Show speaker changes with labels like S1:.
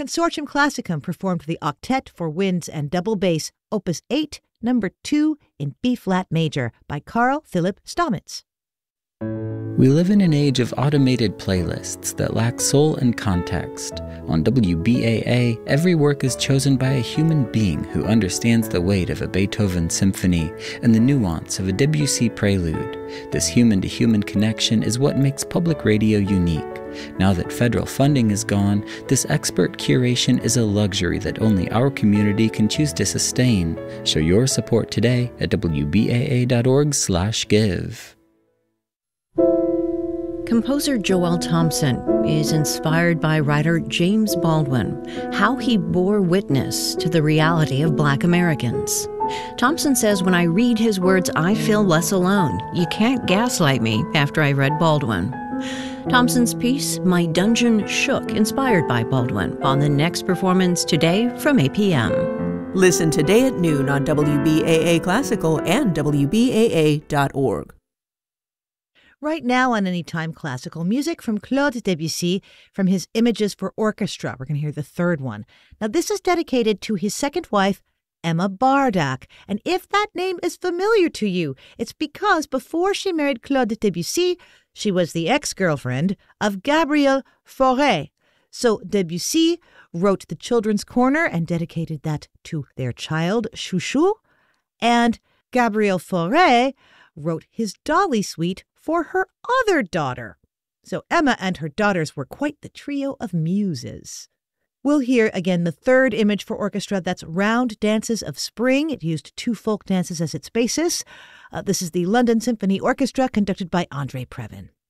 S1: Consortium Classicum performed the Octet for Winds and Double Bass, Opus 8, Number 2 in B-flat major by Carl Philipp Stamitz.
S2: We live in an age of automated playlists that lack soul and context. On WBAA, every work is chosen by a human being who understands the weight of a Beethoven symphony and the nuance of a Debussy prelude. This human-to-human connection is what makes public radio unique. Now that federal funding is gone, this expert curation is a luxury that only our community can choose to sustain. Show your support today at wbaa.org/give.
S3: Composer Joel Thompson is inspired by writer James Baldwin, how he bore witness to the reality of Black Americans. Thompson says, when I read his words, I feel less alone. You can't gaslight me after I read Baldwin. Thompson's piece, My Dungeon Shook, inspired by Baldwin, on the next performance today from 8 p.m.
S4: Listen today at noon on WBAA Classical and WBAA.org.
S1: Right now on Anytime Classical, music from Claude Debussy from his Images for Orchestra. We're going to hear the third one. Now, this is dedicated to his second wife, Emma Bardak. And if that name is familiar to you, it's because before she married Claude Debussy, she was the ex-girlfriend of Gabriel Fauré. So Debussy wrote The Children's Corner and dedicated that to their child, Chouchou. And Gabriel Fauré wrote his Dolly Suite for her other daughter. So Emma and her daughters were quite the trio of muses. We'll hear again the third image for orchestra. That's Round Dances of Spring. It used 2 folk dances as its basis. This is the London Symphony Orchestra conducted by André Previn.